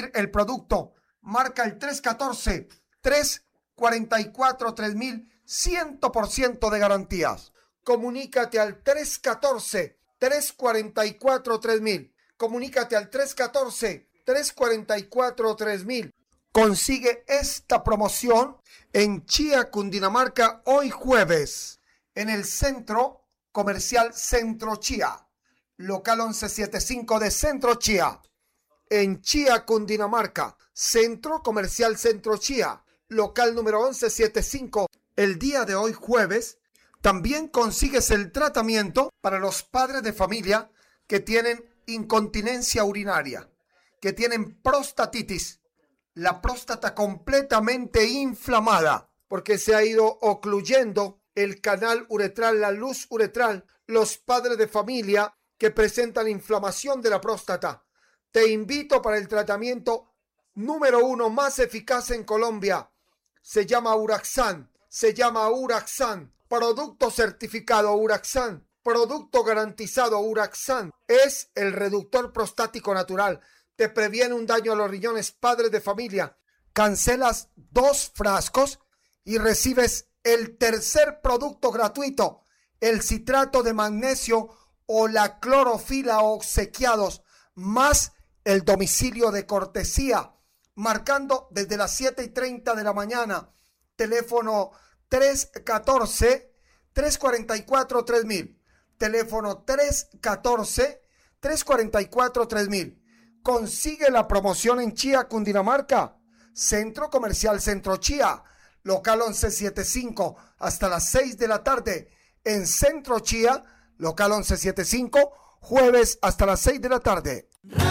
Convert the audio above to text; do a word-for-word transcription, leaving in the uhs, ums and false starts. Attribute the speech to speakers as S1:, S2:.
S1: conseguir el producto, marca el tres uno cuatro, tres cuatro cuatro, tres mil, cien por ciento de garantías. Comunícate al tres uno cuatro, tres cuatro cuatro, tres mil. Comunícate al tres uno cuatro, tres cuatro cuatro, tres mil. Consigue esta promoción en Chía, Cundinamarca, hoy jueves, en el Centro Comercial Centro Chía, local once setenta y cinco de Centro Chía. En Chía, Cundinamarca, Centro Comercial Centro Chía, local número once setenta y cinco. El día de hoy jueves, también consigues el tratamiento para los padres de familia que tienen incontinencia urinaria, que tienen prostatitis, la próstata completamente inflamada, porque se ha ido ocluyendo el canal uretral, la luz uretral. Los padres de familia que presentan inflamación de la próstata, te invito para el tratamiento número uno más eficaz en Colombia. Se llama Uraxan, se llama Uraxan, producto certificado Uraxan, producto garantizado Uraxan. Es el reductor prostático natural. Te previene un daño a los riñones. Padres de familia, cancelas dos frascos y recibes el tercer producto gratuito, el citrato de magnesio o la clorofila obsequiados, más el domicilio de cortesía, marcando desde las siete y treinta de la mañana, teléfono tres uno cuatro, tres cuatro cuatro, tres mil, teléfono tres uno cuatro, tres cuatro cuatro, tres mil. Consigue la promoción en Chía, Cundinamarca, Centro Comercial Centro Chía, local once setenta y cinco, hasta las seis de la tarde. En Centro Chía, local once setenta y cinco, jueves hasta las seis de la tarde.